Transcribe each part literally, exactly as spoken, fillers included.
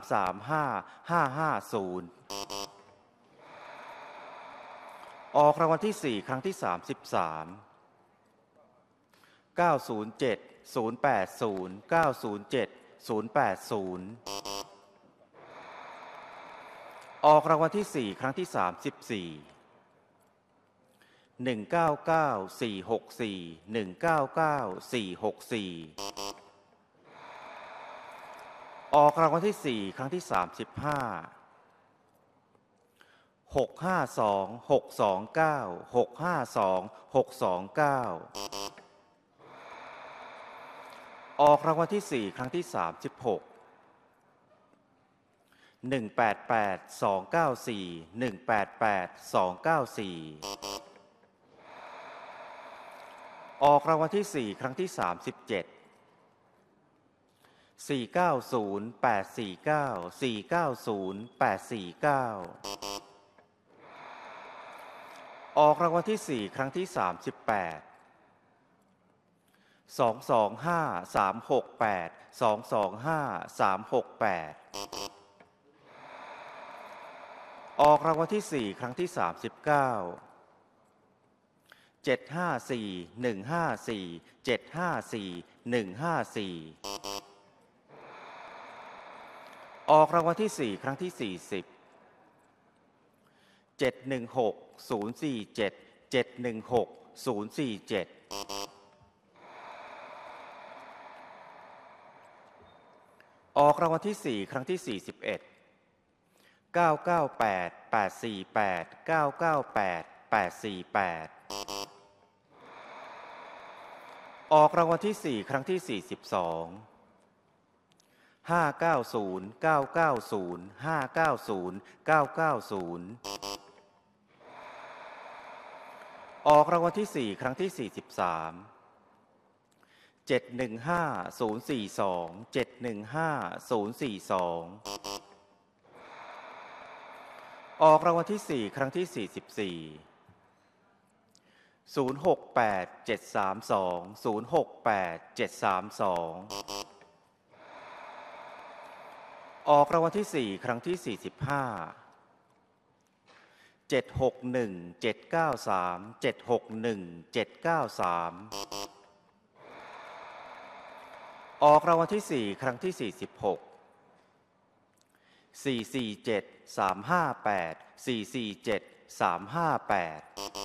สามห้าห้าห้าศูนย์ออกรางวัลที่สี่ครั้งที่สามสิบสามเก้าศูนย์เจ็ดศูนย์แปดศูนย์เก้าศูนย์เจ็ดศูนย์แปดศูนย์ออกรางวัลที่สี่ครั้งที่สามสิบสี่หนึ่งเก้าเก้าสี่หกสี่หนึ่งเก้าเก้าสี่หกสี่ออกรางวัลที่สี่ครั้งที่สามสิบห้าหกห้าสองหกสองเก้าหกห้าสองหกสองเก้าออกรางวัลที่สี่ครั้งที่สามสิบหกหนึ่งแปดแปดสองเก้าสี่หนึ่งแปดแปดสองเก้าสี่ออกรางวัลที่สี่ครั้งที่สามสิบเจ็ดสี่เก้าศูนย์แปดสี่เก้าสี่เก้าศูนย์แปดสี่เก้าออกรางวัลที่สี่ครั้งที่สามสิบแปดสองสองห้าสามหกแปดสองสองห้าสามหกแปดออกรางวัลที่สี่ครั้งที่สามสิบเก้าเจ็ดห้าสี่หนึ่งห้าสี่เจ็ดห้าสี่หนึ่งห้าสี่ออกรางวัลที่สี่ครั้งที่สี่สิบเจ็ดหนึ่งหกศูนย์สี่เจ็ดเจ็ดหนึ่งหกศูนย์สี่เจ็ดออกรางวัลที่สี่ครั้งที่สี่สิบเอ็ดเก้าเก้าแปดแปดสี่แปดเก้าเก้าแปดแปดสี่แปดออกรางวัลที่สี่ครั้งที่สี่สิบสองห้าเก้าศูนย์เก้าเก้าศูนย์ห้าเก้าศูนย์เก้าเก้าศูนย์ออกรางวัลที่สี่ครั้งที่สี่สิบสามเจ็ดหนึ่งห้าศูนย์สี่สองเจ็ดหนึ่งห้าศูนย์สี่สองออกรางวัลที่สี่ครั้งที่สี่สิบสี่ศูนย์หกแปดเจ็ดสามสองศูนย์หกแปดเจ็ดสามสองออกรางวัลที่สี่ครั้งที่สี่สิบห้าเจ็ดหกหนึ่งเจ็ดเก้าสามเจ็ดหกหนึ่งเจ็ดเก้าสามออกรางวัลที่สี่ครั้งที่สี่สิบหกสี่สี่เจ็ดสามห้าแปดสี่สี่เจ็ดสามห้าแปด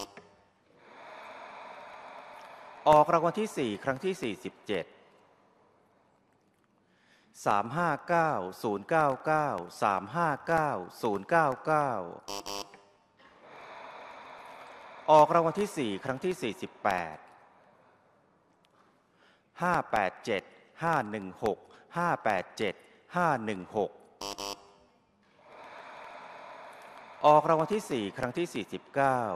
ออกรางวัลที่สี่ครั้งที่สี่สิบเจ็ดสามห้าเก้าศูนย์เก้าเก้าสามห้าเก้าศูนย์เก้าเก้าออกรางวัลที่สี่ครั้งที่สี่สิบแปดห้าแปดเจ็ดห้าหนึ่งหกห้าแปดเจ็ดห้าหนึ่งหกออกรางวัลที่สี่ครั้งที่สี่สิบเก้า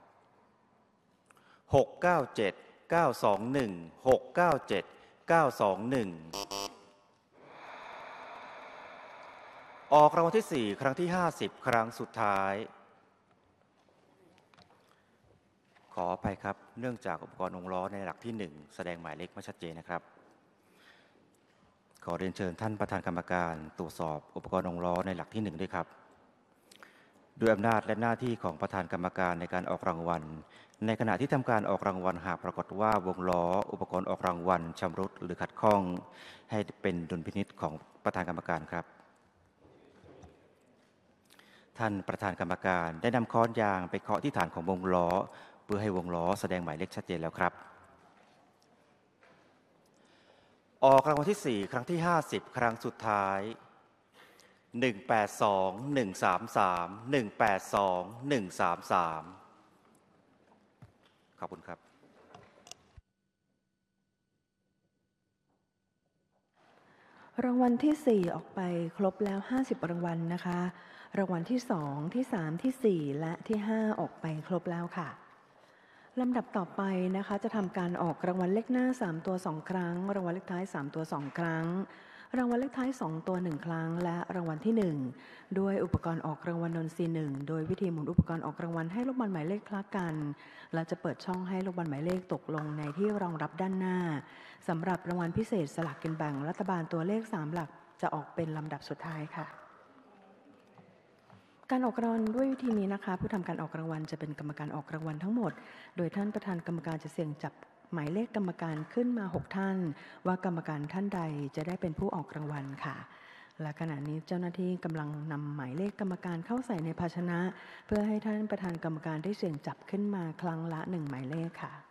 หกเก้าเจ็ดเก้าสองหนึ่งหกเก้าเจ็ดเก้าสองหนึ่งออกรางวัลที่สี่ครั้งที่ห้าสิบครั้งสุดท้ายขออภัยครับเนื่องจากอุปกรณ์วงล้อในหลักที่หนึ่งแสดงหมายเลขไม่ชัดเจนนะครับขอเรียนเชิญท่านประธานกรรมการตรวจสอบอุปกรณ์วงล้อในหลักที่หนึ่งด้วยครับด้วยอำนาจและหน้าที่ของประธานกรรมการในการออกรางวัลในขณะที่ทำการออกรางวัลหากปรากฏว่าวงล้ออุปกรณ์ออกรางวัลชำรุดหรือขัดข้องให้เป็นดุลพินิจของประธานกรรมการครับท่านประธานกรรมการได้นำค้อนยางไปเคาะที่ฐานของวงล้อเพื่อให้วงล้อแสดงหมายเลขชัดเจนแล้วครับออกรางวัลที่สี่ครั้งที่ห้าสิบครั้งสุดท้ายหนึ่งแปดสองหนึ่งสามสามหนึ่งแปดสองหนึ่งสามสามขอบคุณครับรางวัลที่สี่ออกไปครบแล้วห้าสิบรางวัลนะคะรางวัลที่สองที่สามที่สี่และที่ห้าออกไปครบแล้วค่ะลำดับต่อไปนะคะจะทำการออกรางวัลเลขหน้าสามตัวสองครั้งรางวัลเลขท้ายสามตัวสองครั้งรางวัลเลขท้ายสองตัวหนึ่งครั้งและรางวัลที่หนึ่งด้วยอุปกรณ์ออกรางวัลนนทรีย์หนึ่งโดยวิธีหมุนอุปกรณ์ออกรางวัลให้ลูกบอลหมายเลขคล้ากันและจะเปิดช่องให้ลูกบอลหมายเลขตกลงในที่รองรับด้านหน้าสำหรับรางวัลพิเศษสลากกินแบ่งรัฐบาลตัวเลขสามหลักจะออกเป็นลำดับสุดท้ายค่ะ การออกรางวัลด้วยวิธีนี้นะคะ ผู้ทำการออกรางวัลจะเป็นกรรมการออกรางวัลทั้งหมด โดยท่านประธานกรรมการจะเสี่ยงจับหมายเลขกรรมการขึ้นมาหกท่าน ว่ากรรมการท่านใดจะได้เป็นผู้ออกรางวัลค่ะ และขณะนี้เจ้าหน้าที่กำลังนำหมายเลขกรรมการเข้าใส่ในภาชนะ เพื่อให้ท่านประธานกรรมการได้เสี่ยงจับขึ้นมาครั้งละหนึ่งหมายเลขค่ะ